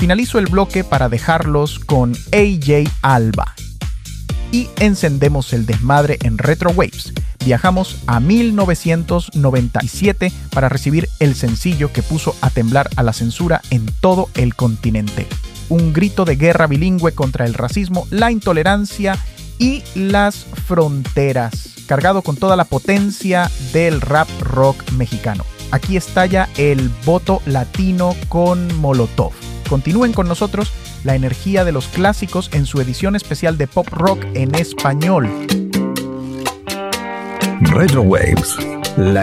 Finalizo el bloque para dejarlos con AJ Alba. Y encendemos el desmadre en Retro Waves. Viajamos a 1997 para recibir el sencillo que puso a temblar a la censura en todo el continente. Un grito de guerra bilingüe contra el racismo, la intolerancia y las fronteras, cargado con toda la potencia del rap rock mexicano. Aquí estalla el voto latino con Molotov. Continúen con nosotros la energía de los clásicos en su edición especial de pop rock en español. Retro Waves, la